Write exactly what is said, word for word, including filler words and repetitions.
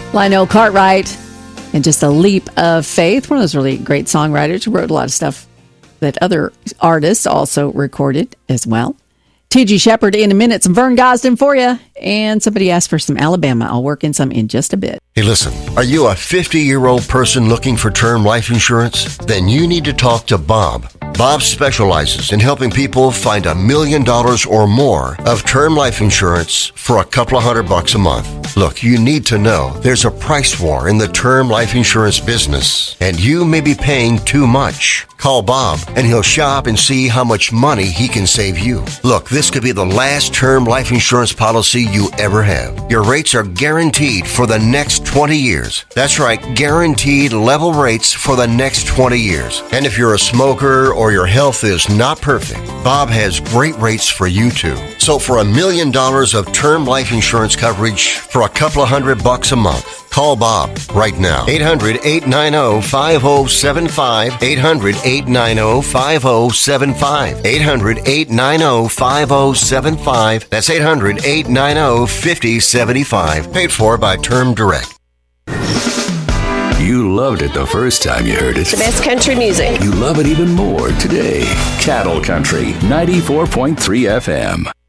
Lionel Cartwright and Just a Leap of Faith. One of those really great songwriters who wrote a lot of stuff that other artists also recorded as well. T G Shepherd in a minute. Some Vern Gosden for you. And somebody asked for some Alabama. I'll work in some in just a bit. Hey, listen, are you a fifty-year-old person looking for term life insurance? Then you need to talk to Bob. Bob specializes in helping people find a million dollars or more of term life insurance for a couple of hundred bucks a month. Look, you need to know there's a price war in the term life insurance business, and you may be paying too much. Call Bob, and he'll shop and see how much money he can save you. Look, this could be the last term life insurance policy you ever have. Your rates are guaranteed for the next twenty years. That's right, guaranteed level rates for the next twenty years. And if you're a smoker or your health is not perfect, Bob has great rates for you too. So for a million dollars of term life insurance coverage for a couple of hundred bucks a month, call Bob right now. eight hundred, eight nine zero, five zero seven five. eight hundred, eight nine zero, five zero seven five. eight hundred, eight nine zero, five zero seven five. That's eight hundred, eight nine zero, five zero seven five. Paid for by Term Direct. You loved it the first time you heard it. The best country music. You love it even more today. Cattle Country, ninety-four point three F M.